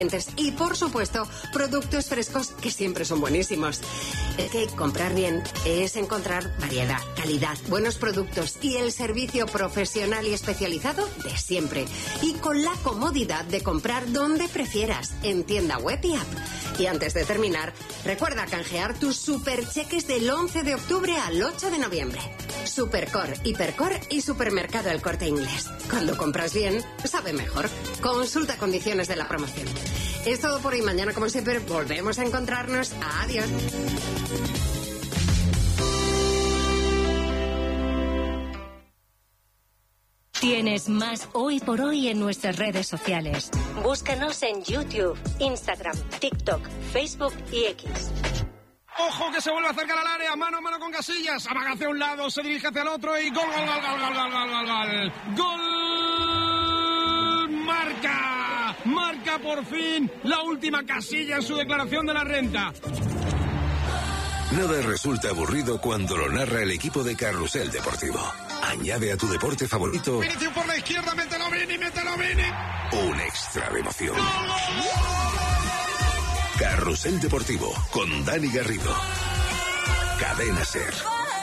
Y, por supuesto, productos frescos que siempre son buenísimos. Es que comprar bien es encontrar variedad, calidad, buenos productos y el servicio profesional y especializado de siempre. Y con la comodidad de comprar donde prefieras, en tienda web y app. Y antes de terminar, recuerda canjear tus supercheques del 11 de octubre al 8 de noviembre. Supercor, Hipercor y Supermercado El Corte Inglés. Cuando compras bien, sabe mejor. Consulta condiciones de la promoción. Es todo por hoy. Mañana, como siempre, volvemos a encontrarnos. Adiós. Tienes más Hoy por Hoy en nuestras redes sociales. Búscanos en YouTube, Instagram, TikTok, Facebook y X. ¡Ojo que se vuelve a acercar al área! ¡Mano a mano con Casillas! Amaga hacia un lado, se dirige hacia el otro y ¡gol, gol, gol, gol, gol, gol, gol, gol! ¡Gol! ¡Marca! ¡Marca por fin la última Casilla en su declaración de la renta! Nada resulta aburrido cuando lo narra el equipo de Carrusel Deportivo. Añade a tu deporte favorito... Penetración por la izquierda, mételo, Vini. ...un extra de emoción. Carrusel Deportivo, con Dani Garrido. Cadena SER.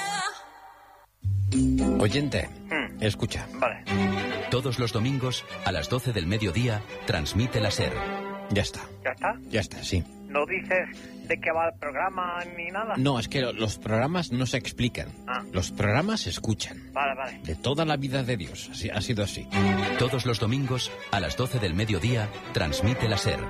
Oyente, escucha. Vale. Todos los domingos, a las 12 del mediodía, transmite la SER. Ya está. ¿Ya está? Ya está, sí. ¿No dices de qué va el programa ni nada? No, es que los programas no se explican. Los programas se escuchan. Vale. De toda la vida de Dios. Así, ha sido así. Todos los domingos, a las 12 del mediodía, transmite la SER.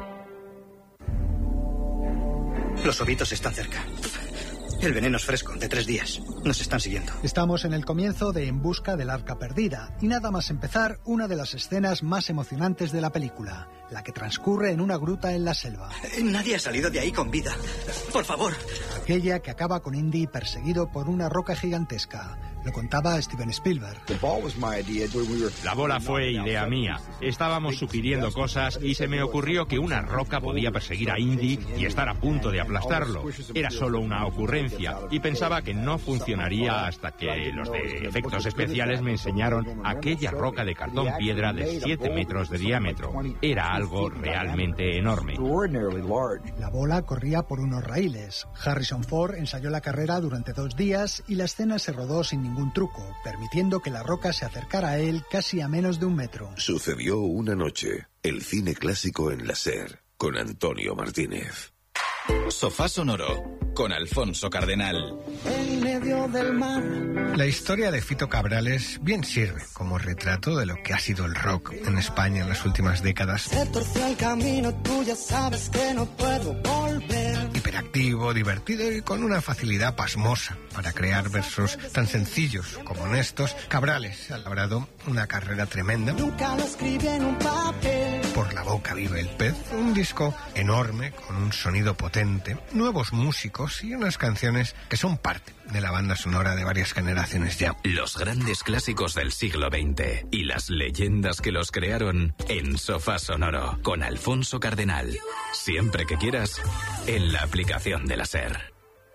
Los ovitos están cerca. El veneno es fresco, de 3 días. Nos están siguiendo. Estamos en el comienzo de En busca del arca perdida. Y nada más empezar, una de las escenas más emocionantes de la película. La que transcurre en una gruta en la selva. Nadie ha salido de ahí con vida. Por favor. Aquella que acaba con Indy perseguido por una roca gigantesca. Lo contaba Steven Spielberg. La bola fue idea mía. Estábamos sugiriendo cosas y se me ocurrió que una roca podía perseguir a Indy y estar a punto de aplastarlo. Era solo una ocurrencia y pensaba que no funcionaría hasta que los de efectos especiales me enseñaron aquella roca de cartón piedra de 7 metros de diámetro. Era algo realmente enorme. La bola corría por unos raíles. Harrison Ford ensayó la carrera durante 2 días y la escena se rodó sin ningún truco, permitiendo que la roca se acercara a él casi a menos de 1 metro. Sucedió una noche. El cine clásico en la SER, con Antonio Martínez. Sofá Sonoro, con Alfonso Cardenal. En medio del mar. La historia de Fito Cabrales bien sirve como retrato de lo que ha sido el rock en España en las últimas décadas. Se torció el camino, tú ya sabes que no puedo volver. Hiperactivo, divertido y con una facilidad pasmosa para crear versos tan sencillos como honestos, Cabrales ha labrado una carrera tremenda. Nunca lo escribí en un papel. Por la boca vive el pez, un disco enorme con un sonido potente, nuevos músicos y unas canciones que son parte de la banda sonora de varias generaciones ya. Los grandes clásicos del siglo XX y las leyendas que los crearon en Sofá Sonoro con Alfonso Cardenal. Siempre que quieras, en la aplicación de la SER.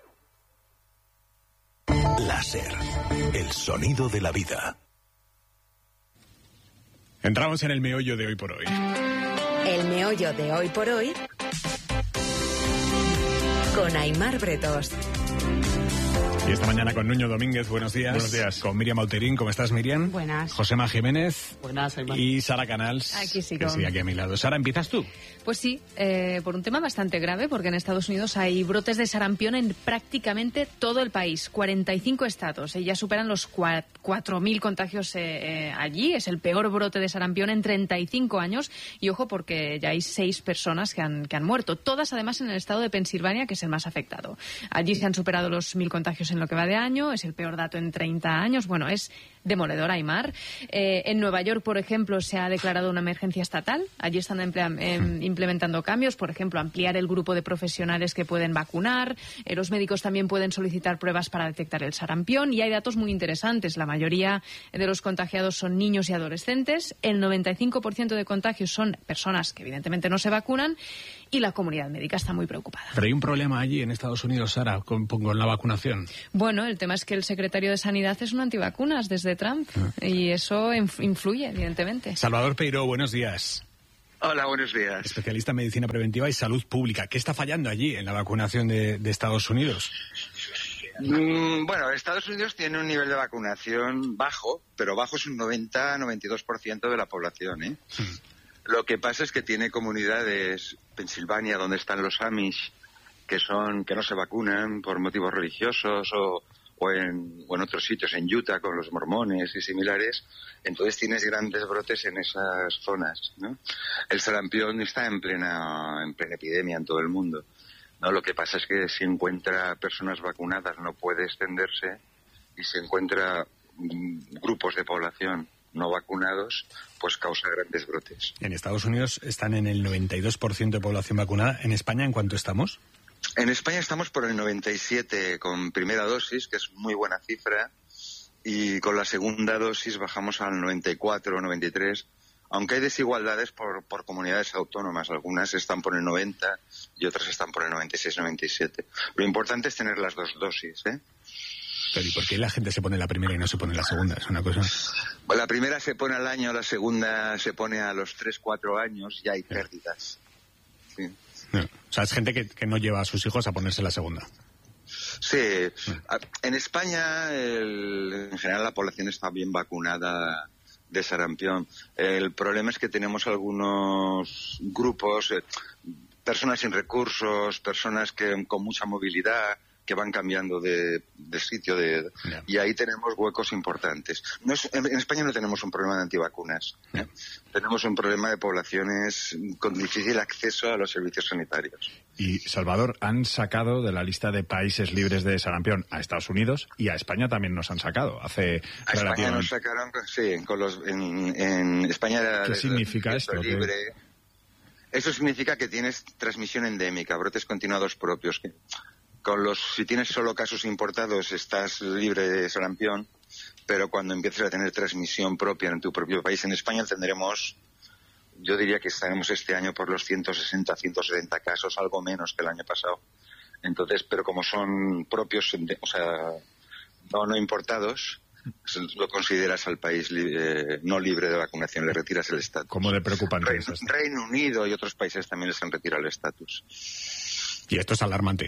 La SER, el sonido de la vida. Entramos en el meollo de hoy por hoy. El meollo de hoy por hoy con Aimar Bretos. Y esta mañana con Nuño Domínguez, buenos días. Buenos días. Con Miriam Auterín, ¿cómo estás, Miriam? Buenas. Josema Jiménez. Buenas, Aimar. Y Sara Canals. Aquí sigo. Que sigue aquí a mi lado. Sara, ¿empiezas tú? Pues sí, por un tema bastante grave, porque en Estados Unidos hay brotes de sarampión en prácticamente todo el país. 45 estados. Ya superan los 4.000 contagios allí. Es el peor brote de sarampión en 35 años. Y ojo, porque ya hay 6 personas que han muerto. Todas, además, en el estado de Pensilvania, que es el más afectado. Allí se han superado los 1.000 contagios en lo que va de año. Es el peor dato en 30 años. Bueno, es demoledor, Aimar. En Nueva York, por ejemplo, se ha declarado una emergencia estatal. Allí están implementando cambios, por ejemplo, ampliar el grupo de profesionales que pueden vacunar. Los médicos también pueden solicitar pruebas para detectar el sarampión. Y hay datos muy interesantes. La mayoría de los contagiados son niños y adolescentes. El 95% de contagios son personas que evidentemente no se vacunan. Y la comunidad médica está muy preocupada. Pero hay un problema allí en Estados Unidos, Sara, con la vacunación. Bueno, el tema es que el secretario de Sanidad es un antivacunas desde Trump y eso influye, evidentemente. Salvador Peiró, buenos días. Hola, buenos días. Especialista en medicina preventiva y salud pública. ¿Qué está fallando allí en la vacunación de Estados Unidos? Bueno, Estados Unidos tiene un nivel de vacunación bajo, pero bajo es un 90-92% de la población, ¿eh? Lo que pasa es que tiene comunidades, Pensilvania, donde están los Amish, que no se vacunan por motivos religiosos, o en otros sitios, en Utah con los mormones y similares. Entonces tienes grandes brotes en esas zonas, ¿no? El sarampión está en plena epidemia en todo el mundo, ¿no? Lo que pasa es que si encuentra personas vacunadas no puede extenderse, y si encuentra grupos de población no vacunados, pues causa grandes brotes. En Estados Unidos están en el 92% de población vacunada. ¿En España en cuánto estamos? En España estamos por el 97 con primera dosis, que es muy buena cifra, y con la segunda dosis bajamos al 94 o 93, aunque hay desigualdades por comunidades autónomas. Algunas están por el 90 y otras están por el 96-97. Lo importante es tener las dos dosis, ¿eh? Pero ¿y por qué la gente se pone la primera y no se pone la segunda? Es una cosa... Bueno, la primera se pone al año, la segunda se pone a los 3-4 años y hay pérdidas. Sí. No. O sea, es gente que no lleva a sus hijos a ponerse la segunda. Sí. En España, en general, la población está bien vacunada de sarampión. El problema es que tenemos algunos grupos, personas sin recursos, personas con mucha movilidad, que van cambiando de sitio, y ahí tenemos huecos importantes. En España no tenemos un problema de antivacunas, ¿eh? Tenemos un problema de poblaciones con difícil acceso a los servicios sanitarios. Y, Salvador, han sacado de la lista de países libres de sarampión a Estados Unidos, y a España también nos han sacado. A España nos sacaron, sí, en España... ¿Qué significa esto? Libre. Eso significa que tienes transmisión endémica, brotes continuados propios. Si tienes solo casos importados estás libre de sarampión, pero cuando empieces a tener transmisión propia en tu propio país, en España yo diría que estaremos este año por los 160, 170 casos, algo menos que el año pasado. Entonces, pero como son propios, o sea, no importados, lo consideras al país no libre de vacunación, le retiras el estatus. ¿Cómo le preocupan? Reino Unido y otros países también les han retirado el estatus. ¿Y esto es alarmante?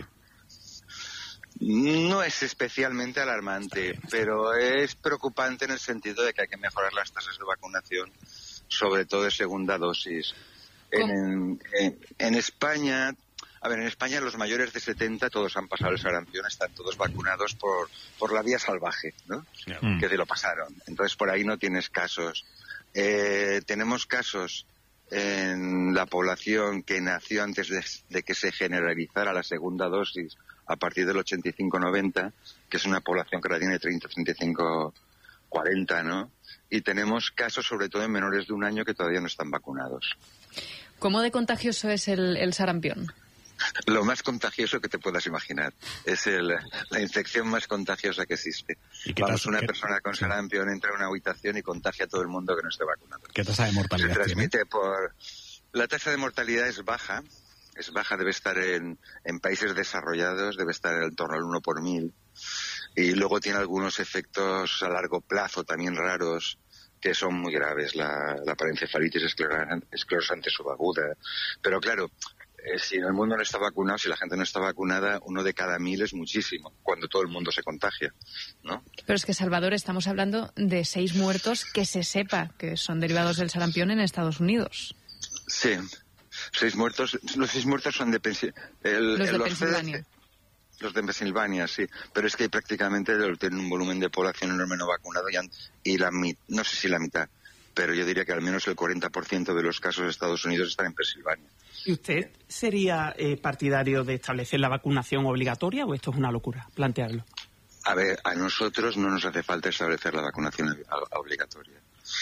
No es especialmente alarmante, pero es preocupante en el sentido de que hay que mejorar las tasas de vacunación, sobre todo de segunda dosis. En España, en España los mayores de 70 todos han pasado el sarampión, están todos vacunados por la vía salvaje, ¿no? Que se lo pasaron. Entonces por ahí no tienes casos. Tenemos casos en la población que nació antes de que se generalizara la segunda dosis, a partir del 85-90, que es una población que ahora tiene 30, 35, 40, ¿no? Y tenemos casos sobre todo en menores de 1 año que todavía no están vacunados. ¿Cómo de contagioso es el sarampión? Lo más contagioso que te puedas imaginar. Es la infección más contagiosa que existe. Una persona con sarampión entra a una habitación y contagia a todo el mundo que no esté vacunado. ¿Qué tasa de mortalidad se transmite La tasa de mortalidad es baja, debe estar en países desarrollados, debe estar en torno al 1 por 1000. Y luego tiene algunos efectos a largo plazo también raros, que son muy graves, la parencefalitis esclerosante subaguda. Pero claro, si en el mundo no está vacunado, si la gente no está vacunada, 1 de cada 1000 es muchísimo, cuando todo el mundo se contagia, ¿no? Pero es que, Salvador, estamos hablando de 6 muertos que se sepa que son derivados del sarampión en Estados Unidos. Sí. 6 muertos, los 6 muertos son de Pensilvania. Los de Pensilvania, sí, pero es que prácticamente tienen un volumen de población enorme no vacunado y no sé si la mitad, pero yo diría que al menos el 40% de los casos de Estados Unidos están en Pensilvania. ¿Y usted sería partidario de establecer la vacunación obligatoria o esto es una locura, plantearlo? A ver, a nosotros no nos hace falta establecer la vacunación obligatoria.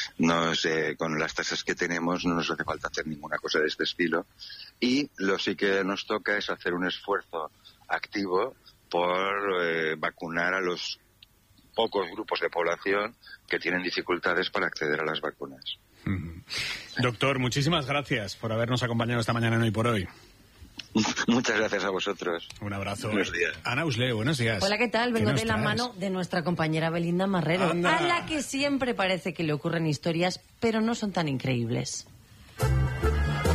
Con las tasas que tenemos no nos hace falta hacer ninguna cosa de este estilo, y lo sí que nos toca es hacer un esfuerzo activo por vacunar a los pocos grupos de población que tienen dificultades para acceder a las vacunas. Doctor, muchísimas gracias por habernos acompañado esta mañana en Hoy por Hoy. Muchas gracias a vosotros. Un abrazo. Buenos días. Ana Usle, buenos días. Hola, ¿qué tal? Vengo de la mano de nuestra compañera Belinda Marrero, ¡Anda! A la que siempre parece que le ocurren historias, pero no son tan increíbles.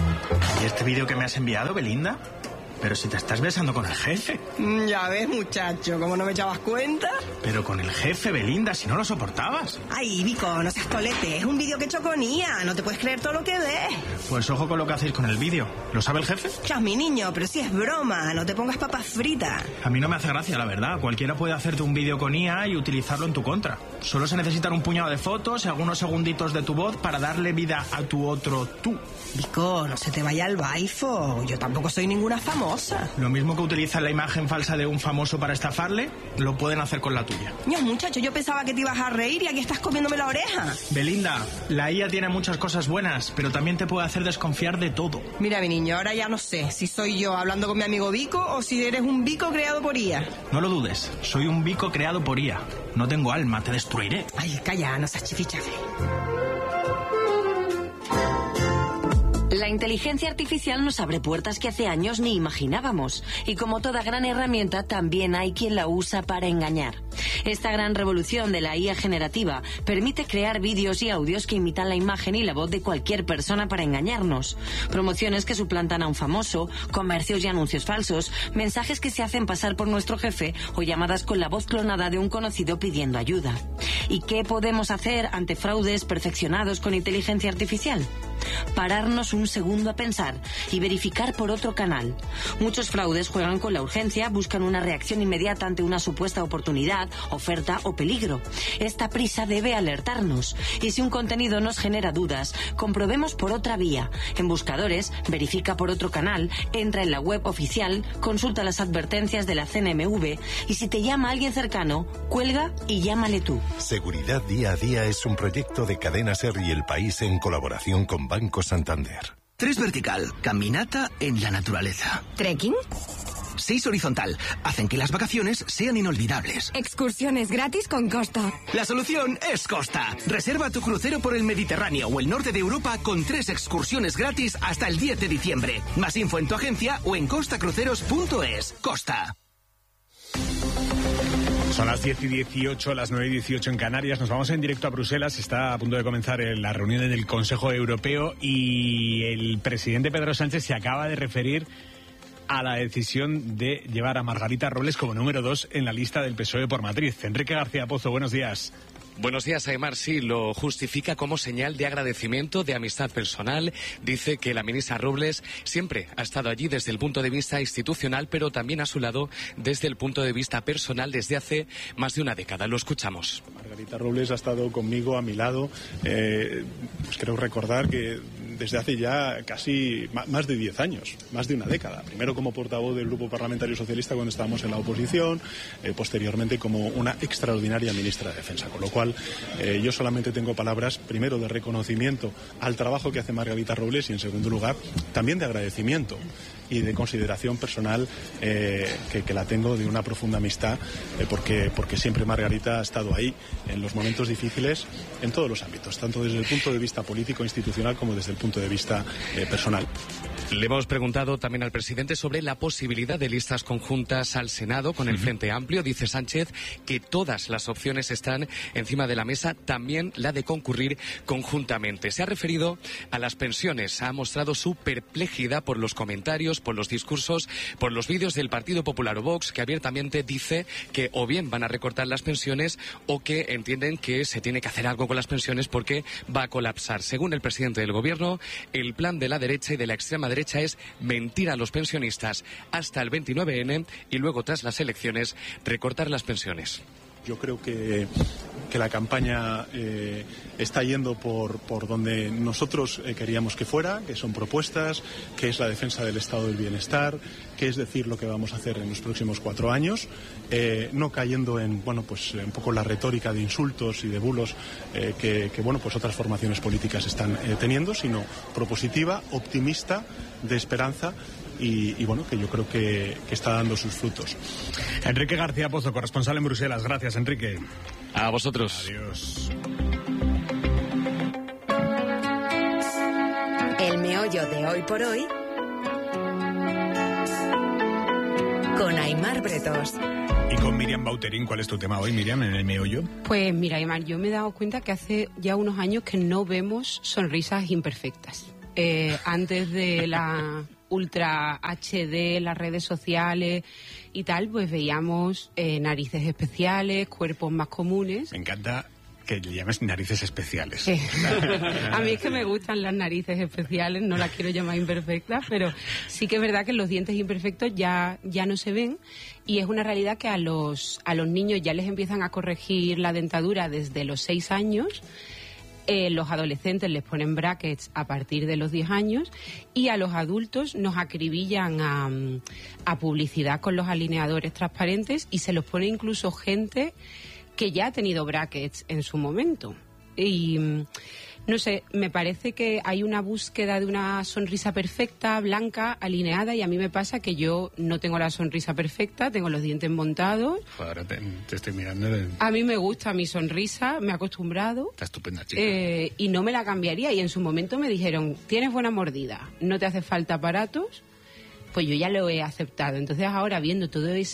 ¿Y este vídeo que me has enviado, Belinda? Pero si te estás besando con el jefe. Ya ves, muchacho, ¿cómo no me echabas cuenta? Pero con el jefe, Belinda, si no lo soportabas. Ay, Vico, no seas tolete. Es un vídeo que he hecho con IA. No te puedes creer todo lo que ves. Pues ojo con lo que hacéis con el vídeo. ¿Lo sabe el jefe? Chas, mi niño, pero si es broma. No te pongas papas fritas. A mí no me hace gracia, la verdad. Cualquiera puede hacerte un vídeo con IA y utilizarlo en tu contra. Solo se necesitan un puñado de fotos y algunos segunditos de tu voz para darle vida a tu otro tú. Vico, no se te vaya al baifo. Yo tampoco soy ninguna famosa. Lo mismo que utilizan la imagen falsa de un famoso para estafarle, lo pueden hacer con la tuya. Dios, muchacho, yo pensaba que te ibas a reír y aquí estás comiéndome la oreja. Belinda, la IA tiene muchas cosas buenas, pero también te puede hacer desconfiar de todo. Mira, mi niño, ahora ya no sé si soy yo hablando con mi amigo Vico o si eres un Vico creado por IA. No lo dudes, soy un Vico creado por IA. No tengo alma, te destruiré. Ay, calla, no seas chifichafre. La inteligencia artificial nos abre puertas que hace años ni imaginábamos. Y como toda gran herramienta, también hay quien la usa para engañar. Esta gran revolución de la IA generativa permite crear vídeos y audios que imitan la imagen y la voz de cualquier persona para engañarnos. Promociones que suplantan a un famoso, comercios y anuncios falsos, mensajes que se hacen pasar por nuestro jefe o llamadas con la voz clonada de un conocido pidiendo ayuda. ¿Y qué podemos hacer ante fraudes perfeccionados con inteligencia artificial? Pararnos un segundo a pensar y verificar por otro canal. Muchos fraudes juegan con la urgencia, buscan una reacción inmediata ante una supuesta oportunidad, oferta o peligro. Esta prisa debe alertarnos. Y si un contenido nos genera dudas, comprobemos por otra vía. En buscadores, verifica por otro canal, entra en la web oficial, consulta las advertencias de la CNMV y si te llama alguien cercano, cuelga y llámale tú. Seguridad Día a Día es un proyecto de Cadena SER y El País en colaboración con Banco Santander. 3 vertical, caminata en la naturaleza. ¿Trekking? 6 horizontal, hacen que las vacaciones sean inolvidables. Excursiones gratis con Costa. La solución es Costa. Reserva tu crucero por el Mediterráneo o el norte de Europa con 3 excursiones gratis hasta el 10 de diciembre. Más info en tu agencia o en costacruceros.es. Costa. Son las 10:18, las 9:18 en Canarias. Nos vamos en directo a Bruselas. Está a punto de comenzar la reunión del Consejo Europeo y el presidente Pedro Sánchez se acaba de referir a la decisión de llevar a Margarita Robles como número 2 en la lista del PSOE por Madrid. Enrique García Pozo, buenos días. Buenos días, Aimar. Sí, lo justifica como señal de agradecimiento, de amistad personal. Dice que la ministra Robles siempre ha estado allí desde el punto de vista institucional, pero también a su lado desde el punto de vista personal desde hace más de una década. Lo escuchamos. Margarita Robles ha estado conmigo, a mi lado. Pues creo recordar que desde hace ya casi más de 10 años, más de una década. Primero como portavoz del Grupo Parlamentario Socialista cuando estábamos en la oposición, posteriormente como una extraordinaria ministra de Defensa. Con lo cual, yo solamente tengo palabras, primero, de reconocimiento al trabajo que hace Margarita Robles y, en segundo lugar, también de agradecimiento y de consideración personal que la tengo, de una profunda amistad, porque siempre Margarita ha estado ahí en los momentos difíciles en todos los ámbitos, tanto desde el punto de vista político institucional como desde el punto de vista personal. Le hemos preguntado también al presidente sobre la posibilidad de listas conjuntas al Senado con el Frente Amplio. Dice Sánchez que todas las opciones están encima de la mesa, también la de concurrir conjuntamente. Se ha referido a las pensiones, ha mostrado su perplejidad por los comentarios, por los discursos, por los vídeos del Partido Popular o Vox, que abiertamente dice que o bien van a recortar las pensiones o que entienden que se tiene que hacer algo con las pensiones porque va a colapsar. Según el presidente del Gobierno, el plan de la derecha y de la extrema derecha es mentir a los pensionistas hasta el 29N y luego, tras las elecciones, recortar las pensiones. Yo creo que la campaña está yendo por donde nosotros queríamos que fuera, que son propuestas, que es la defensa del estado del bienestar, que es decir lo que vamos a hacer en los próximos 4 años, no cayendo en un poco la retórica de insultos y de bulos que otras formaciones políticas están teniendo, sino propositiva, optimista, de esperanza. Y que yo creo que está dando sus frutos. Enrique García Pozo, corresponsal en Bruselas. Gracias, Enrique. A vosotros. Adiós. El meollo de hoy por hoy con Aimar Bretos. Y con Miriam Bauterín. ¿Cuál es tu tema hoy, Miriam, en el meollo? Pues mira, Aimar, yo me he dado cuenta que hace ya unos años que no vemos sonrisas imperfectas. Antes de la Ultra HD, las redes sociales y tal, pues veíamos narices especiales, cuerpos más comunes. Me encanta que le llames narices especiales. Sí. A mí es que me gustan las narices especiales, no las quiero llamar imperfectas, pero sí que es verdad que los dientes imperfectos ya no se ven, y es una realidad que a los niños ya les empiezan a corregir la dentadura desde los 6 años. Los adolescentes les ponen brackets a partir de los 10 años, y a los adultos nos acribillan a publicidad con los alineadores transparentes, y se los pone incluso gente que ya ha tenido brackets en su momento. Y no sé, me parece que hay una búsqueda de una sonrisa perfecta, blanca, alineada, y a mí me pasa que yo no tengo la sonrisa perfecta, tengo los dientes montados. Ahora te estoy mirando. A mí me gusta mi sonrisa, me he acostumbrado. Está estupenda, chica. Y no me la cambiaría. Y en su momento me dijeron, tienes buena mordida, no te hace falta aparatos. Pues yo ya lo he aceptado. Entonces ahora, viendo todo es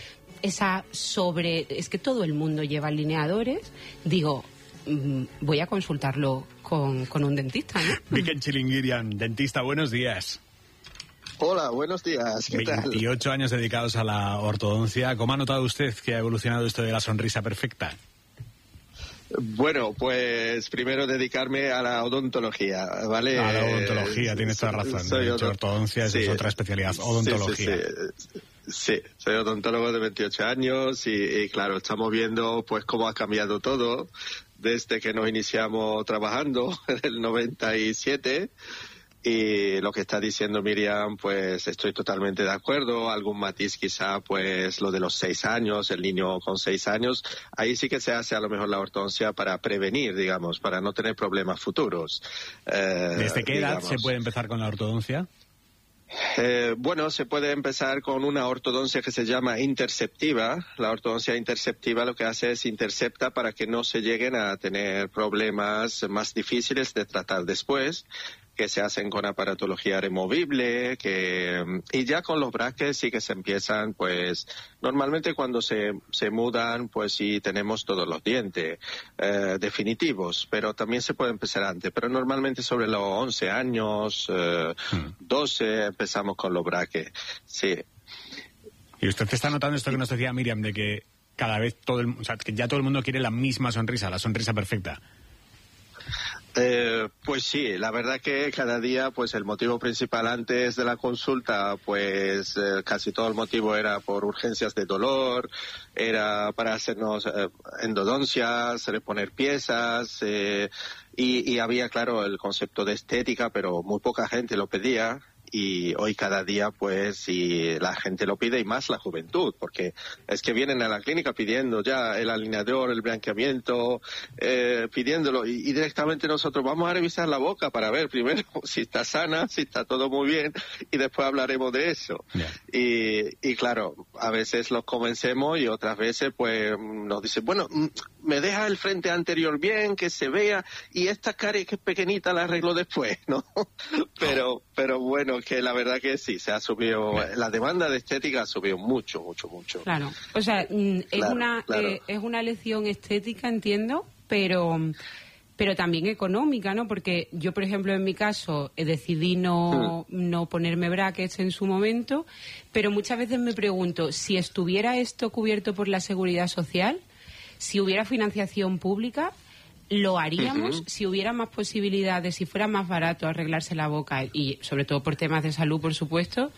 que todo el mundo lleva alineadores, digo, voy a consultarlo con un dentista, ¿no? Miquel Chilingirian, dentista, buenos días. Hola, buenos días. ¿Qué 28 tal? años dedicados a la ortodoncia. ¿Cómo ha notado usted que ha evolucionado esto de la sonrisa perfecta? Bueno, pues primero dedicarme a la odontología, ¿vale? A la odontología, tienes toda razón. De hecho, ortodoncia es otra especialidad, odontología. Sí, soy odontólogo de 28 años y claro, estamos viendo pues cómo ha cambiado todo desde que nos iniciamos trabajando en el 97. Y lo que está diciendo Miriam, pues estoy totalmente de acuerdo. Algún matiz quizá, pues lo de los 6 años, el niño con 6 años. Ahí sí que se hace a lo mejor la ortodoncia para prevenir, digamos, para no tener problemas futuros. ¿Desde qué edad se puede empezar con la ortodoncia? Bueno, se puede empezar con una ortodoncia que se llama interceptiva. La ortodoncia interceptiva lo que hace es intercepta para que no se lleguen a tener problemas más difíciles de tratar después, que se hacen con aparatología removible, y ya con los brackets sí que se empiezan, pues, normalmente cuando se mudan, pues sí tenemos todos los dientes definitivos, pero también se puede empezar antes, pero normalmente sobre los 11 años, 12, empezamos con los brackets, sí. ¿Y usted está notando esto que nos decía Miriam, de que cada vez que ya todo el mundo quiere la misma sonrisa, la sonrisa perfecta? Pues sí, la verdad que cada día, pues el motivo principal antes de la consulta, pues casi todo el motivo era por urgencias de dolor, era para hacernos endodoncias, reponer piezas, y había, claro, el concepto de estética, pero muy poca gente lo pedía. Y hoy cada día, pues, si la gente lo pide, y más la juventud, porque es que vienen a la clínica pidiendo ya el alineador, el blanqueamiento, pidiéndolo, y directamente nosotros vamos a revisar la boca para ver primero si está sana, si está todo muy bien, y después hablaremos de eso. Yeah. Y claro, a veces los convencemos y otras veces, pues, nos dicen, bueno, me deja el frente anterior bien, que se vea, y esta cara que es pequeñita la arreglo después, ¿no? Pero bueno, que la verdad que sí, se ha subido, la demanda de estética ha subido mucho. Claro, o sea, es una lección estética, entiendo, pero también económica, ¿no? Porque yo, por ejemplo, en mi caso, decidí no ponerme brackets en su momento, pero muchas veces me pregunto, si estuviera esto cubierto por la Seguridad Social, si hubiera financiación pública, ¿lo haríamos? Si hubiera más posibilidades, si fuera más barato arreglarse la boca, y sobre todo por temas de salud, por supuesto,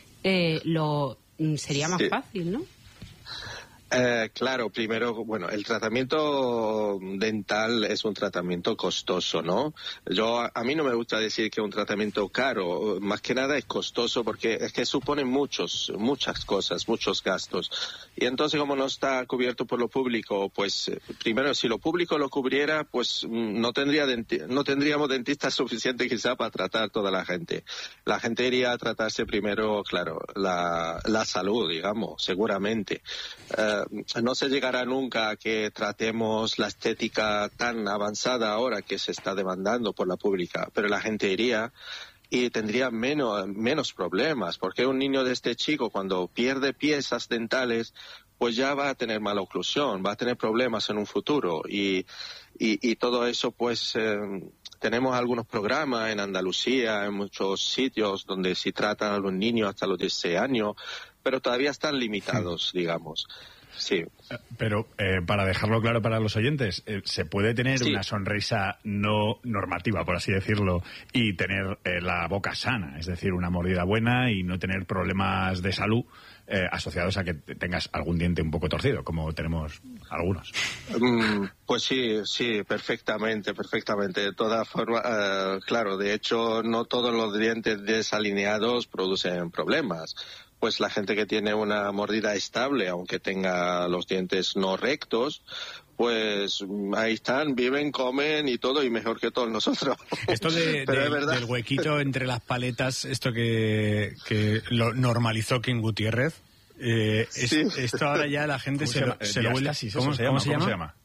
sería más fácil, ¿no? Claro, primero, bueno, el tratamiento dental es un tratamiento costoso, ¿no? A mí no me gusta decir que es un tratamiento caro, más que nada es costoso porque es que supone muchas cosas, muchos gastos. Y entonces, como no está cubierto por lo público, pues primero, si lo público lo cubriera, pues no tendríamos dentistas suficientes quizá para tratar toda la gente. La gente iría a tratarse primero, claro, la salud, digamos, seguramente. No se llegará nunca a que tratemos la estética tan avanzada ahora que se está demandando por la pública, pero la gente iría y tendría menos problemas, porque un niño de este chico, cuando pierde piezas dentales, pues ya va a tener mala oclusión, va a tener problemas en un futuro, y todo eso pues tenemos algunos programas en Andalucía, en muchos sitios donde sí tratan a los niños hasta los 16 años, pero todavía están limitados, digamos. Sí. Pero para dejarlo claro para los oyentes, ¿se puede tener una sonrisa no normativa, por así decirlo, y tener la boca sana? Es decir, una mordida buena y no tener problemas de salud asociados a que tengas algún diente un poco torcido, como tenemos algunos. Pues sí, perfectamente. De todas formas, claro, de hecho, no todos los dientes desalineados producen problemas. Pues la gente que tiene una mordida estable, aunque tenga los dientes no rectos, pues ahí están, viven, comen y todo, y mejor que todos nosotros. Esto del huequito entre las paletas, esto que lo normalizó King Gutiérrez, esto ahora ya la gente se lo vuelve así. ¿Cómo se llama?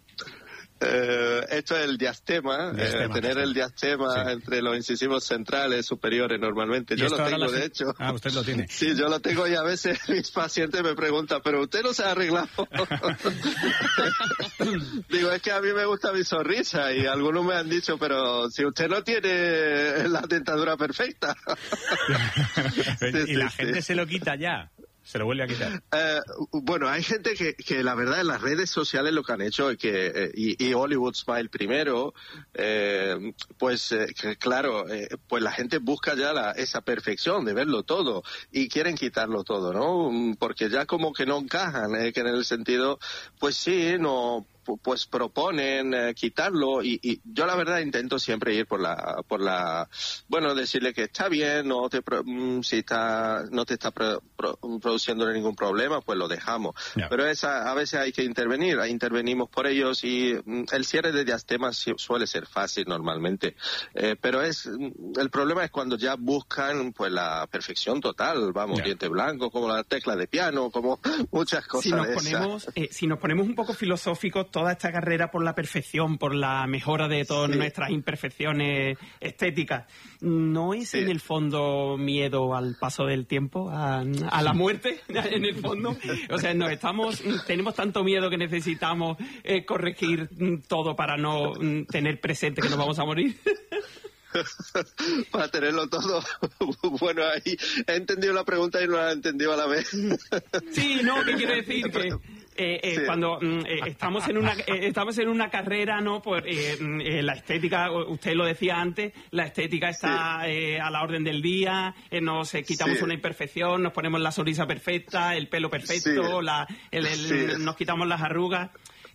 Esto es el diastema, tener el diastema entre los incisivos centrales superiores normalmente. Yo lo tengo, de hecho. Ah, usted lo tiene. Sí, yo lo tengo y a veces mis pacientes me preguntan, ¿pero usted no se ha arreglado? Digo, es que a mí me gusta mi sonrisa y algunos me han dicho, pero si usted no tiene la dentadura perfecta. Y la gente se lo quita ya. Se lo vuelve a quitar. Bueno, hay gente que la verdad en las redes sociales lo que han hecho es que, y Hollywood Smile primero, pues la gente busca ya esa perfección de verlo todo y quieren quitarlo todo, ¿no? Porque ya como que no encajan, que en el sentido, pues sí, no... pues proponen quitarlo y yo la verdad intento siempre ir por la decirle que está bien, si no te está produciendo ningún problema, pues lo dejamos. Yeah. Pero a veces hay que intervenimos por ellos y el cierre de diastema suele ser fácil normalmente, pero el problema es cuando ya buscan pues la perfección total, diente blanco, como la tecla de piano, como muchas cosas. Si nos ponemos un poco filosóficos, toda esta carrera por la perfección, por la mejora de todas nuestras imperfecciones estéticas, ¿no es en el fondo miedo al paso del tiempo, a la muerte, en el fondo? O sea, tenemos tanto miedo que necesitamos corregir todo para no tener presente que nos vamos a morir. Para tenerlo todo. Bueno, ahí he entendido la pregunta y no la he entendido a la vez. Sí, no, ¿qué quiere decir? Que cuando estamos en una carrera, ¿no? Pues la estética, usted lo decía antes, la estética está a la orden del día, nos quitamos una imperfección, nos ponemos la sonrisa perfecta, el pelo perfecto, nos quitamos las arrugas.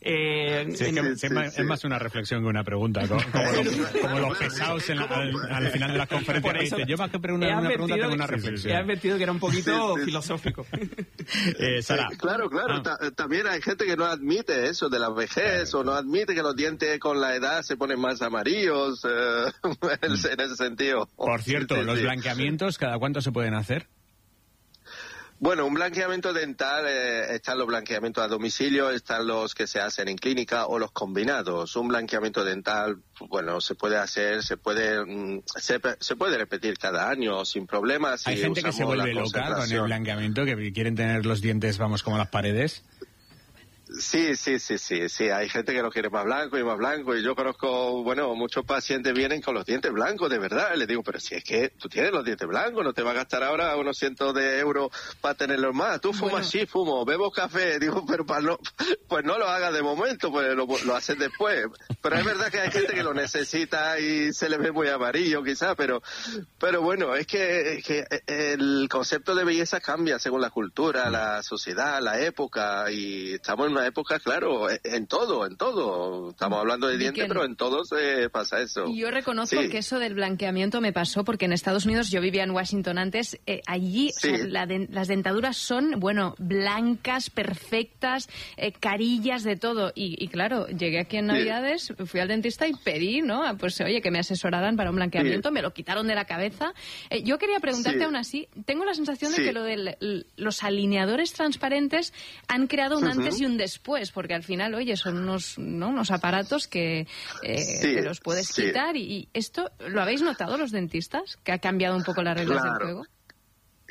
Es más una reflexión que una pregunta, como los pesados al final de las conferencias. Dice, yo más que una pregunta tengo una reflexión. He advertido que era un poquito filosófico. Sara. Claro. También hay gente que no admite eso de la vejez o no admite que los dientes con la edad se ponen más amarillos en ese sentido. Por cierto, los blanqueamientos, ¿cada cuánto se pueden hacer? Bueno, un blanqueamiento dental, están los blanqueamientos a domicilio, están los que se hacen en clínica o los combinados. Un blanqueamiento dental, bueno, se puede hacer, se puede repetir cada año sin problemas. Hay gente que se vuelve loca con el blanqueamiento, que quieren tener los dientes, como las paredes. Sí, hay gente que lo quiere más blanco, y yo conozco, muchos pacientes vienen con los dientes blancos, de verdad, les digo, pero si es que tú tienes los dientes blancos, no te va a gastar ahora unos cientos de euros para tenerlos más, tú fumas, sí, fumo, bebo café, digo, pero pues no lo hagas de momento, pues lo haces después, pero es verdad que hay gente que lo necesita y se le ve muy amarillo quizás, pero bueno, es que el concepto de belleza cambia según la cultura, la sociedad, la época, y estamos en una época, claro, en todo. Estamos hablando de dientes, pero en todo se pasa eso. Yo reconozco que eso del blanqueamiento me pasó porque en Estados Unidos, yo vivía en Washington antes, allí las dentaduras son, blancas, perfectas, carillas, de todo. Y claro, llegué aquí en Navidades, fui al dentista y pedí, ¿no? Pues oye, que me asesoraran para un blanqueamiento, me lo quitaron de la cabeza. Yo quería preguntarte aún así, tengo la sensación de que lo de los alineadores transparentes han creado un antes y un después, porque al final, oye, son unos aparatos que los puedes quitar, y esto, ¿lo habéis notado los dentistas? ¿Que ha cambiado un poco las reglas del juego?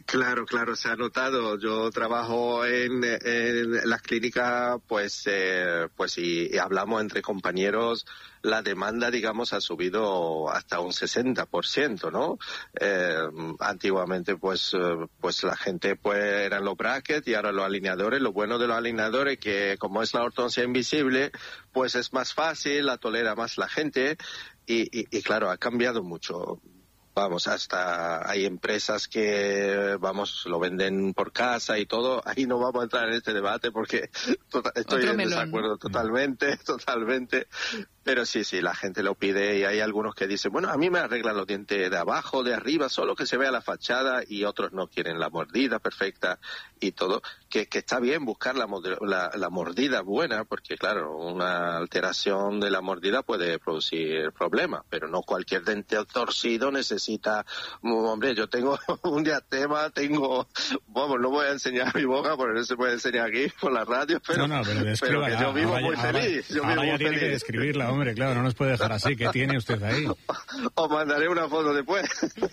Claro, se ha notado. Yo trabajo en las clínicas, pues y hablamos entre compañeros, la demanda, digamos, ha subido hasta un 60%, ¿no? Antiguamente, pues la gente, pues, eran los brackets y ahora los alineadores. Lo bueno de los alineadores que, como es la ortodoncia invisible, pues es más fácil, la tolera más la gente y claro, ha cambiado mucho. Vamos, hasta hay empresas que, lo venden por casa y todo. Ahí no vamos a entrar en este debate porque estoy en desacuerdo totalmente. Pero sí, la gente lo pide y hay algunos que dicen, bueno, a mí me arreglan los dientes de abajo, de arriba, solo que se vea la fachada, y otros no quieren la mordida perfecta y todo. Que está bien buscar la mordida buena, porque claro, una alteración de la mordida puede producir problemas, pero no cualquier diente torcido necesita, hombre, yo tengo un diastema, no voy a enseñar mi boca porque no se puede enseñar aquí por la radio, pero que yo vivo muy feliz. Ahora ya tiene que describirla, hombre, claro, no nos puede dejar así. ¿Qué tiene usted ahí? Os mandaré una foto después.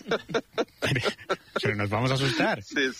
Pero nos vamos a asustar. Sí.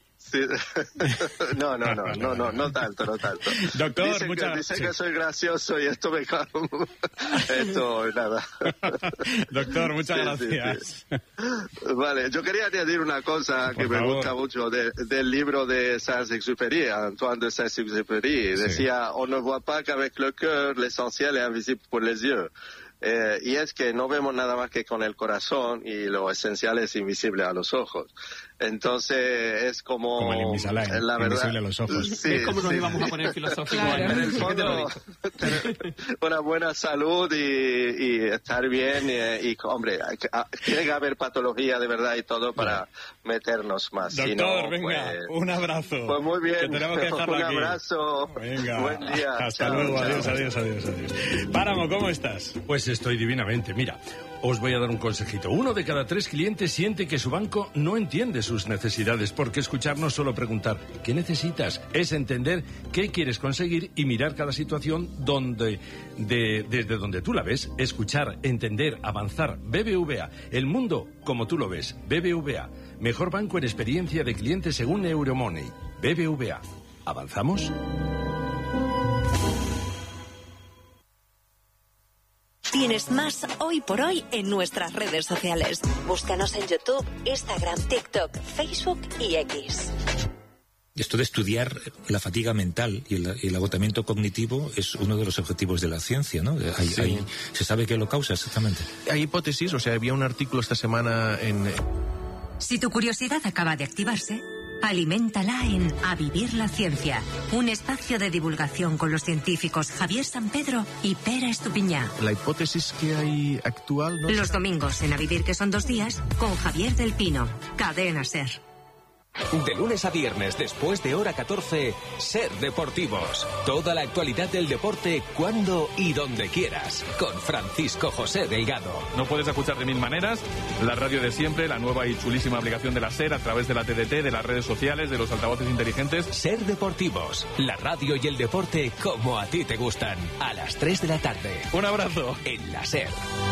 No tanto. Doctor, dicen que soy gracioso y esto me calma. Esto, nada. Doctor, muchas gracias. Sí. Vale, yo quería añadir una cosa que me gusta mucho del libro de Saint-Exupéry, Antoine de Saint-Exupéry. Decía, on ne voit pas qu'avec le cœur, l'essentiel est invisible pour les yeux. Y es que no vemos nada más que con el corazón y lo esencial es invisible a los ojos. Entonces es como el Invisalign, la verdad, invisible a los ojos. Sí, es como nos íbamos a poner filosóficos. Claro. En el fondo, una buena salud y estar bien y hombre, tiene que haber patología de verdad y todo para meternos más. Doctor, si no, venga, un abrazo. Pues muy bien, que tenemos que dejarlo un aquí. abrazo. Venga, buen día. Hasta Chao, luego, chao. adiós. Páramo, ¿cómo estás? Pues estoy divinamente. Mira, os voy a dar un consejito. 1 de cada 3 clientes siente que su banco no entiende sus necesidades, porque escuchar no es solo preguntar ¿qué necesitas? Es entender qué quieres conseguir y mirar cada situación desde donde tú la ves. Escuchar, entender, avanzar. BBVA, el mundo como tú lo ves. BBVA, mejor banco en experiencia de cliente según Euromoney. BBVA, ¿avanzamos? Tienes más Hoy por Hoy en nuestras redes sociales. Búscanos en YouTube, Instagram, TikTok, Facebook y X. Esto de estudiar la fatiga mental y el agotamiento cognitivo es uno de los objetivos de la ciencia, ¿no? ¿Se sabe qué lo causa exactamente? Hay hipótesis, había un artículo esta semana en... Si tu curiosidad acaba de activarse, aliméntala en A Vivir la Ciencia, un espacio de divulgación con los científicos Javier Sampedro y Pera Estupiñá. La hipótesis que hay actual... ¿no? Los domingos en A Vivir, que son 2 días, con Javier del Pino, Cadena SER. De lunes a viernes, después de hora 14, Ser Deportivos. Toda la actualidad del deporte, cuando y donde quieras. Con Francisco José Delgado. No puedes escuchar de 1000 maneras. La radio de siempre, la nueva y chulísima aplicación de la SER a través de la TDT, de las redes sociales, de los altavoces inteligentes. Ser Deportivos. La radio y el deporte como a ti te gustan. A las 3 de la tarde. Un abrazo. En la SER.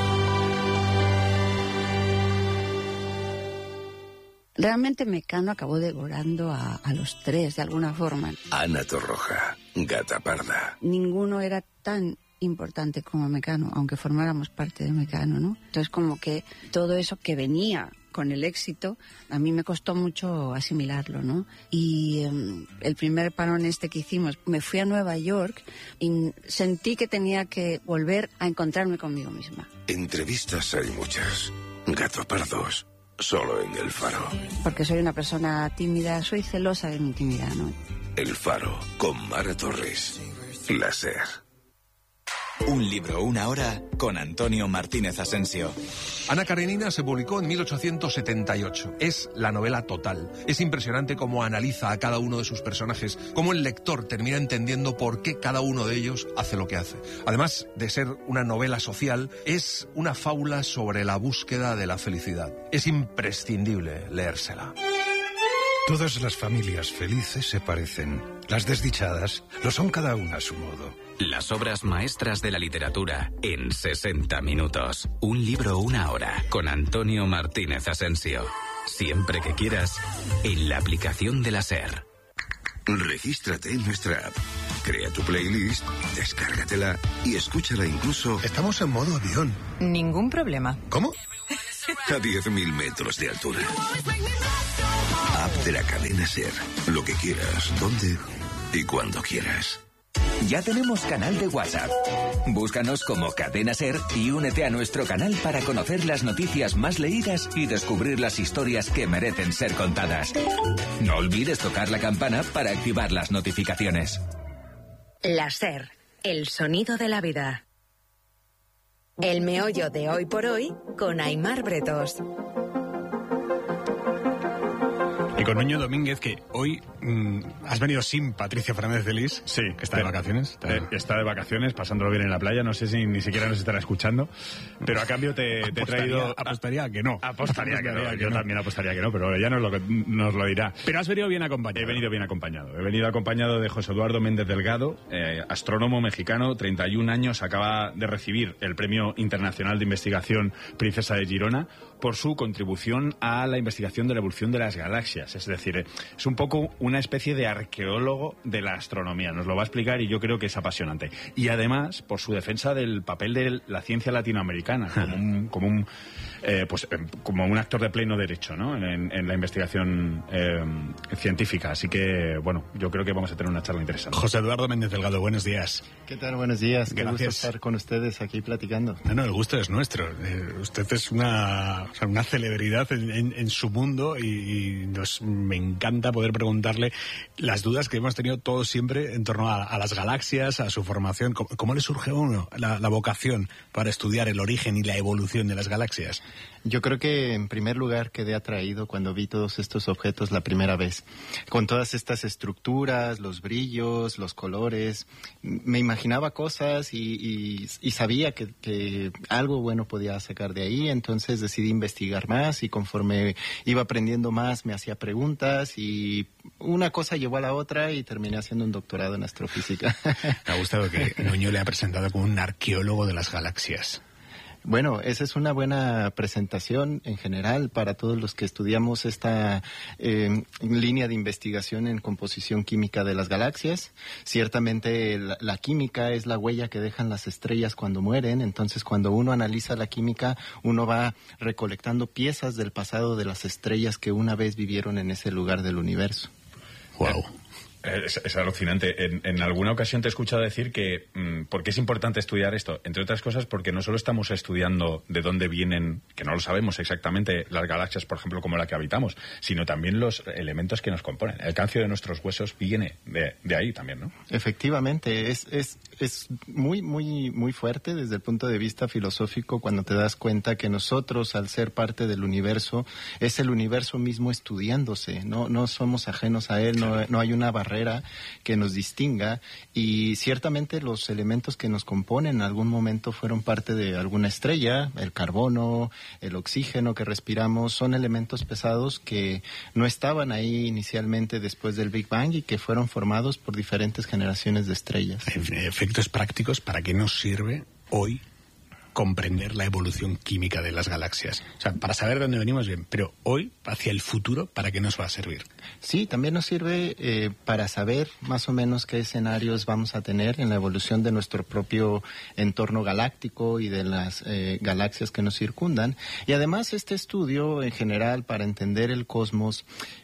Realmente Mecano acabó devorando a los 3 de alguna forma. Ana Torroja, Gata Parda. Ninguno era tan importante como Mecano, aunque formáramos parte de Mecano, ¿no? Entonces como que todo eso que venía con el éxito, a mí me costó mucho asimilarlo, ¿no? Y el primer parón que hicimos, me fui a Nueva York y sentí que tenía que volver a encontrarme conmigo misma. Entrevistas hay muchas. Gato Pardos. Solo en El Faro. Porque soy una persona tímida, soy celosa de mi intimidad, ¿no? El Faro, con Mara Torres. La SER. Un libro, una hora, con Antonio Martínez Asensio. Ana Karenina se publicó en 1878. Es la novela total. Es impresionante cómo analiza a cada uno de sus personajes, cómo el lector termina entendiendo por qué cada uno de ellos hace lo que hace. Además de ser una novela social, es una fábula sobre la búsqueda de la felicidad. Es imprescindible leérsela. Todas las familias felices se parecen. Las desdichadas lo son cada una a su modo. Las obras maestras de la literatura en 60 minutos. Un libro, una hora, con Antonio Martínez Asensio. siempre que quieras, en la aplicación de la SER. Regístrate en nuestra app, crea tu playlist, descárgatela y escúchala incluso... Estamos en modo avión. Ningún problema. ¿Cómo? A 10.000 metros de altura. App de la cadena SER. Lo que quieras, donde y cuando quieras. Ya tenemos canal de WhatsApp. Búscanos como Cadena SER y únete a nuestro canal para conocer las noticias más leídas y descubrir las historias que merecen ser contadas. No olvides tocar la campana para activar las notificaciones. La SER, el sonido de la vida. El meollo de Hoy por Hoy con Aimar Bretos. Y con Nuño Domínguez, que hoy has venido sin Patricia Fernández de Lis. Sí. Que está de vacaciones. Está de vacaciones, pasándolo bien en la playa. No sé si ni siquiera nos estará escuchando. Pero a cambio te he traído... Apostaría a que no. Apostaría que no. Yo también apostaría que no, pero ya nos lo dirá. Pero has venido bien acompañado. He venido bien acompañado. He venido acompañado de José Eduardo Méndez Delgado, astrónomo mexicano, 31 años, acaba de recibir el Premio Internacional de Investigación Princesa de Girona por su contribución a la investigación de la evolución de las galaxias. Es decir, es un poco una especie de arqueólogo de la astronomía. Nos lo va a explicar y yo creo que es apasionante. Y además, por su defensa del papel de la ciencia latinoamericana como un actor de pleno derecho, ¿no? en la investigación científica. Así que, bueno, yo creo que vamos a tener una charla interesante. José Eduardo Méndez Delgado, buenos días. ¿Qué tal? Buenos días. Qué Gracias. gusto estar con ustedes aquí platicando. No, el gusto es nuestro. Usted es una celebridad en su mundo y me encanta poder preguntarle las dudas que hemos tenido todos siempre en torno a las galaxias, a su formación. ¿Cómo le surge a uno la vocación para estudiar el origen y la evolución de las galaxias? Yo creo que en primer lugar quedé atraído cuando vi todos estos objetos la primera vez, con todas estas estructuras, los brillos, los colores. Me imaginaba cosas y sabía que algo bueno podía sacar de ahí, entonces decidí investigar más y conforme iba aprendiendo más me hacía preguntas y una cosa llevó a la otra y terminé haciendo un doctorado en astrofísica. Me ha gustado que Nuño le ha presentado como un arqueólogo de las galaxias. Bueno, esa es una buena presentación en general para todos los que estudiamos esta línea de investigación en composición química de las galaxias. Ciertamente la química es la huella que dejan las estrellas cuando mueren, entonces cuando uno analiza la química, uno va recolectando piezas del pasado de las estrellas que una vez vivieron en ese lugar del universo. Wow. Es alucinante. En alguna ocasión te he escuchado decir que ¿por qué es importante estudiar esto? Entre otras cosas porque no solo estamos estudiando de dónde vienen, que no lo sabemos exactamente, las galaxias, por ejemplo, como la que habitamos, sino también los elementos que nos componen. El calcio de nuestros huesos viene de ahí también, ¿no? Efectivamente, es muy, muy, muy fuerte desde el punto de vista filosófico cuando te das cuenta que nosotros, al ser parte del universo, es el universo mismo estudiándose, no somos ajenos a él, no hay una barrera que nos distinga y ciertamente los elementos que nos componen en algún momento fueron parte de alguna estrella, el carbono, el oxígeno que respiramos, son elementos pesados que no estaban ahí inicialmente después del Big Bang y que fueron formados por diferentes generaciones de estrellas. Efectos prácticos, ¿para qué nos sirve hoy comprender la evolución química de las galaxias? O sea, para saber de dónde venimos bien, pero hoy, hacia el futuro, ¿para qué nos va a servir? Sí, también nos sirve para saber más o menos qué escenarios vamos a tener en la evolución de nuestro propio entorno galáctico y de las galaxias que nos circundan. Y además este estudio, en general, para entender el cosmos,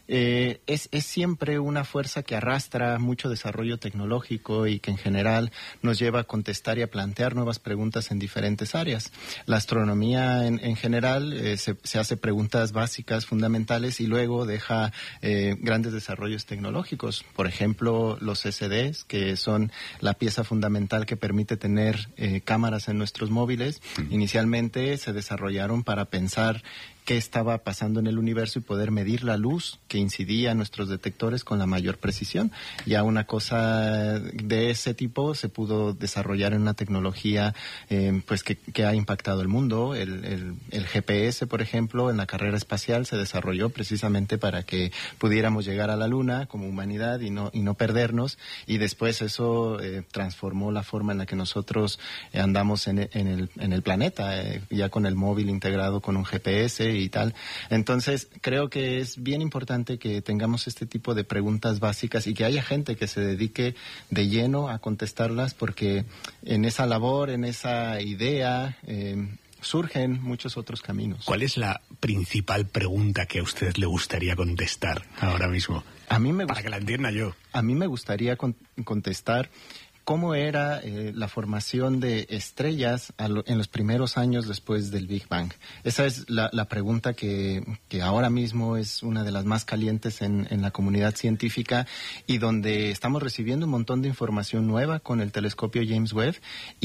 es siempre una fuerza que arrastra mucho desarrollo tecnológico y que en general nos lleva a contestar y a plantear nuevas preguntas en diferentes áreas. La astronomía en general se hace preguntas básicas, fundamentales y luego deja grandes desarrollos tecnológicos. Por ejemplo, los SDs, que son la pieza fundamental que permite tener cámaras en nuestros móviles. Inicialmente se desarrollaron para pensar qué estaba pasando en el universo y poder medir la luz que incidía en nuestros detectores con la mayor precisión. Ya una cosa de ese tipo se pudo desarrollar en una tecnología pues que que ha impactado el mundo. El GPS, por ejemplo, en la carrera espacial se desarrolló precisamente para que pudiéramos llegar a la Luna como humanidad y no perdernos, y después eso transformó la forma en la que nosotros andamos en el planeta, ya con el móvil integrado con un GPS y tal. Entonces, creo que es bien importante que tengamos este tipo de preguntas básicas y que haya gente que se dedique de lleno a contestarlas, porque en esa labor, en esa idea, surgen muchos otros caminos. ¿Cuál es la principal pregunta que a usted le gustaría contestar ahora mismo? Para que la entienda yo. A mí me gustaría contestar cómo era la formación de estrellas en los primeros años después del Big Bang. Esa es la pregunta que ahora mismo es una de las más calientes en la comunidad científica, y donde estamos recibiendo un montón de información nueva con el telescopio James Webb,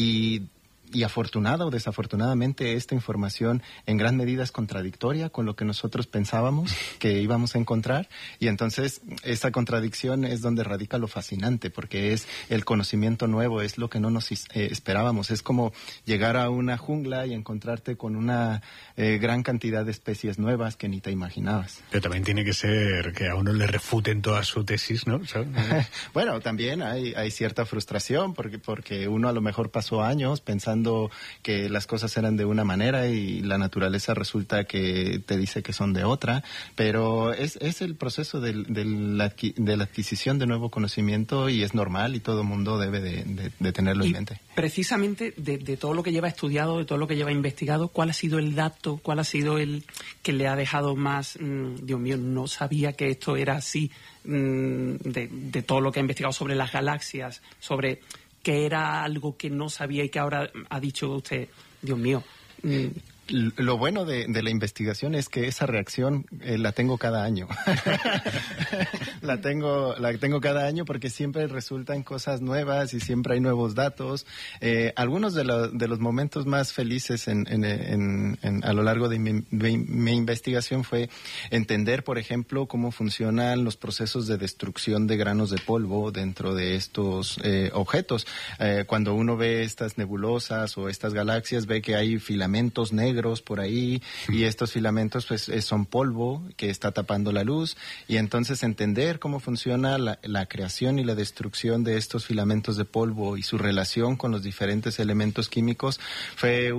y afortunada o desafortunadamente esta información en gran medida es contradictoria con lo que nosotros pensábamos que íbamos a encontrar, y entonces esa contradicción es donde radica lo fascinante, porque es el conocimiento nuevo, es lo que no nos esperábamos. Es como llegar a una jungla y encontrarte con una gran cantidad de especies nuevas que ni te imaginabas. Pero también tiene que ser que a uno le refuten toda su tesis, ¿no? Bueno, también hay cierta frustración porque uno a lo mejor pasó años pensando que las cosas eran de una manera y la naturaleza resulta que te dice que son de otra, pero es el proceso de la adquisición de nuevo conocimiento, y es normal, y todo mundo debe de tenerlo en mente. Precisamente de todo lo que lleva estudiado, de todo lo que lleva investigado, ¿cuál ha sido el dato, cuál ha sido el que le ha dejado más, Dios mío, no sabía que esto era así, de todo lo que ha investigado sobre las galaxias, sobre que era algo que no sabía y que ahora ha dicho usted, Dios mío? Lo bueno de la investigación es que esa reacción la tengo cada año. la tengo cada año porque siempre resultan cosas nuevas y siempre hay nuevos datos. Algunos de los momentos más felices a lo largo de mi investigación fue entender, por ejemplo, cómo funcionan los procesos de destrucción de granos de polvo dentro de estos objetos. Cuando uno ve estas nebulosas o estas galaxias, ve que hay filamentos negros por ahí, y estos filamentos pues son polvo que está tapando la luz, y entonces entender cómo funciona la creación y la destrucción de estos filamentos de polvo y su relación con los diferentes elementos químicos fue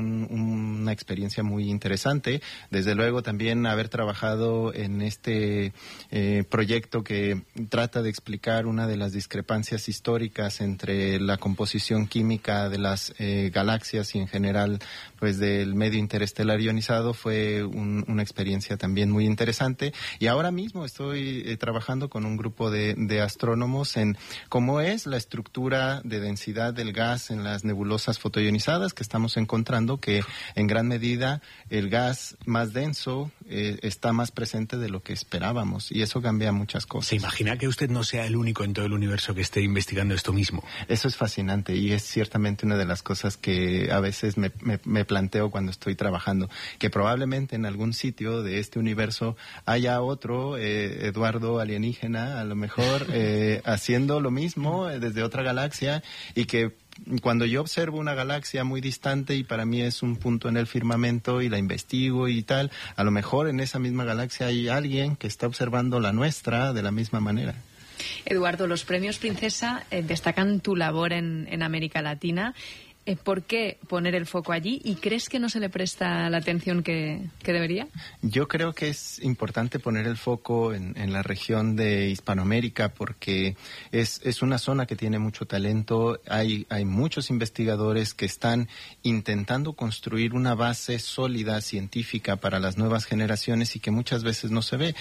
una experiencia muy interesante. Desde luego también haber trabajado en este proyecto que trata de explicar una de las discrepancias históricas entre la composición química de las galaxias y en general pues del medio interestelar ionizado fue una experiencia también muy interesante. Y ahora mismo estoy trabajando con un grupo de astrónomos en cómo es la estructura de densidad del gas en las nebulosas fotoionizadas, que estamos encontrando que en gran medida el gas más denso está más presente de lo que esperábamos, y eso cambia muchas cosas. ¿Se imagina que usted no sea el único en todo el universo que esté investigando esto mismo? Eso es fascinante, y es ciertamente una de las cosas que a veces me planteo cuando estoy trabajando, que probablemente en algún sitio de este universo haya otro Eduardo alienígena, a lo mejor haciendo lo mismo desde otra galaxia, y que cuando yo observo una galaxia muy distante y para mí es un punto en el firmamento y la investigo y tal, a lo mejor en esa misma galaxia hay alguien que está observando la nuestra de la misma manera. Eduardo, los premios Princesa destacan tu labor en América Latina. ¿Por qué poner el foco allí? ¿Y crees que no se le presta la atención que debería? Yo creo que es importante poner el foco en la región de Hispanoamérica, porque es una zona que tiene mucho talento. Hay muchos investigadores que están intentando construir una base sólida científica para las nuevas generaciones y que muchas veces no se ve.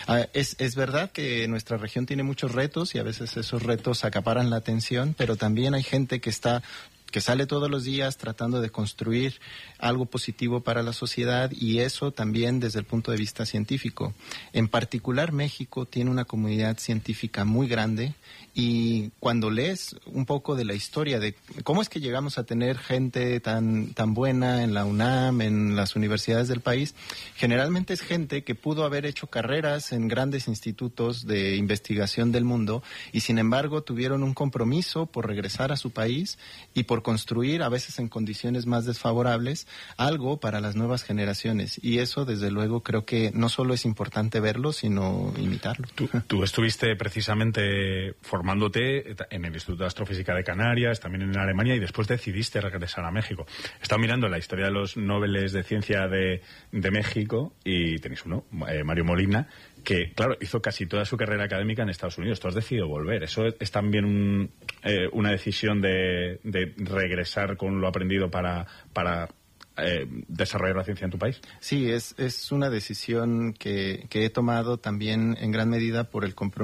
Es verdad que nuestra región tiene muchos retos y a veces esos retos acaparan la atención, pero también hay gente que sale todos los días tratando de construir algo positivo para la sociedad, y eso también desde el punto de vista científico. En particular, México tiene una comunidad científica muy grande, y cuando lees un poco de la historia de cómo es que llegamos a tener gente tan buena en la UNAM, en las universidades del país, generalmente es gente que pudo haber hecho carreras en grandes institutos de investigación del mundo y sin embargo tuvieron un compromiso por regresar a su país y por construir, a veces en condiciones más desfavorables, algo para las nuevas generaciones. Y eso, desde luego, creo que no solo es importante verlo, sino imitarlo. Tú estuviste precisamente formándote en el Instituto de Astrofísica de Canarias, también en Alemania, y después decidiste regresar a México. He estado mirando la historia de los Nobeles de Ciencia de México y tenéis uno, Mario Molina, que, claro, hizo casi toda su carrera académica en Estados Unidos. Tú has decidido volver. ¿Eso es también una decisión de regresar con lo aprendido para desarrollar la ciencia en tu país? Sí, es una decisión que he tomado también en gran medida por el compromiso